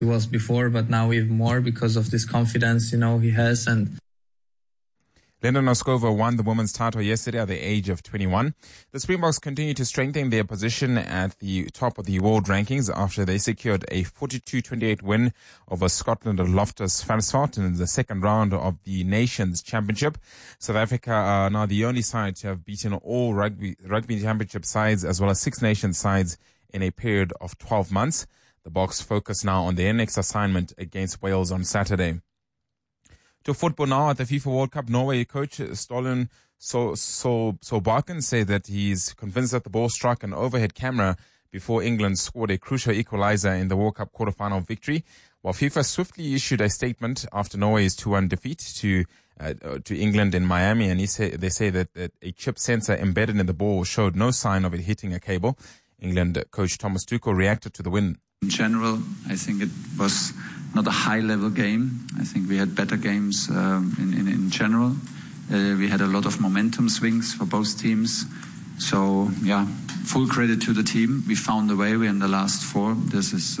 he was before, but now even more because of this confidence, he has. And Linda Noskova won the women's title yesterday at the age of 21. The Springboks continue to strengthen their position at the top of the world rankings after they secured a 42-28 win over Scotland at Loftus Versfeld in the second round of the Nations Championship. South Africa are now the only side to have beaten all rugby championship sides as well as Six Nations sides in a period of 12 months. The Boks focus now on their next assignment against Wales on Saturday. To football now, at the FIFA World Cup, Norway coach Ståle Solbakken said that he's convinced that the ball struck an overhead camera before England scored a crucial equalizer in the World Cup quarterfinal victory, while FIFA swiftly issued a statement after Norway's 2-1 defeat to England in Miami, and they say that a chip sensor embedded in the ball showed no sign of it hitting a cable. England coach Thomas Tuchel reacted to the win. In general, I think it was not a high-level game. I think we had better games in general. We had a lot of momentum swings for both teams. So, yeah, full credit to the team. We found a way. We're in the last four. This is,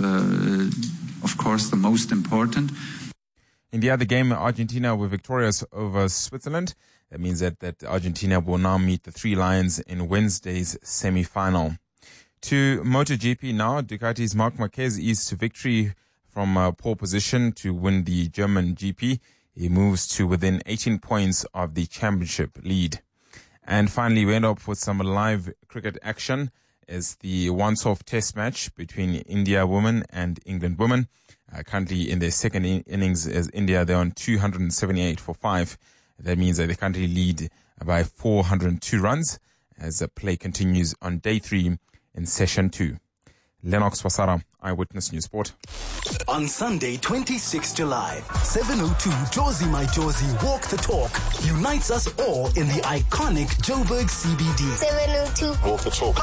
of course, the most important. In the other game, Argentina were victorious over Switzerland. That means that Argentina will now meet the Three Lions in Wednesday's semi-final. To MotoGP now, Ducati's Marc Marquez eased to victory from pole position to win the German GP. He moves to within 18 points of the championship lead. And finally, we end up with some live cricket action as the once-off test match between India women and England women. Currently in their second innings as India, they're on 278 for 5. That means that they currently lead by 402 runs as the play continues on day 3 in session 2. Lennox Wasara, Eyewitness News Sport. On Sunday, 26 July, 7:02 Josie My Josie Walk the Talk unites us all in the iconic Joburg CBD. 7:02 Walk the Talk.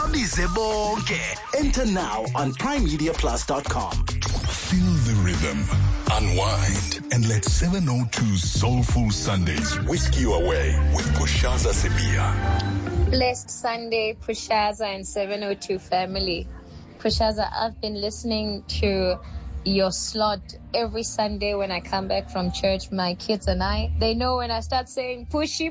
Enter now on primemediaplus.com. Feel the rhythm, unwind, and let 702's Soulful Sundays whisk you away with Kushaza Sebia. Blessed Sunday, Pushaza and 702 family. Pushaza, I've been listening to your slot every Sunday when I come back from church. My kids and they know when I start saying pushy,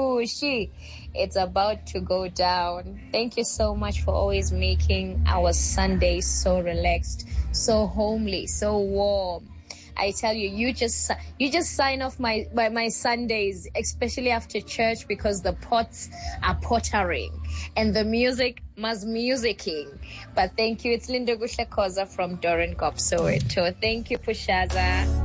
it's about to go down. Thank you so much for always making our Sundays so relaxed, so homely, so warm. I tell you, you just sign off my Sundays, especially after church, because the pots are pottering and the music must musicking. But thank you. It's Linda Gushakoza from Doran Soweto. Thank you, Pushaza.